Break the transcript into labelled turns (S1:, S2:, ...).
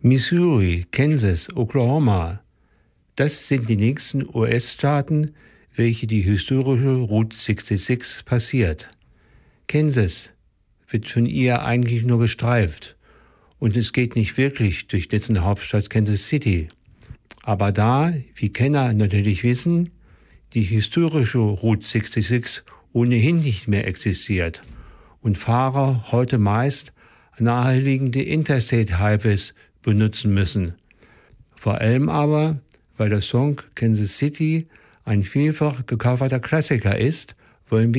S1: Missouri, Kansas, Oklahoma. Das sind die nächsten US-Staaten, welche die historische Route 66 passiert. Kansas wird von ihr eigentlich nur gestreift und es geht nicht wirklich durch dessen Hauptstadt Kansas City. Aber da, wie Kenner natürlich wissen, die historische Route 66 ohnehin nicht mehr existiert und Fahrer heute meist naheliegende Interstate Highways benutzen müssen. Vor allem aber, weil der Song Kansas City ein vielfach gecoverter Klassiker ist, wollen wir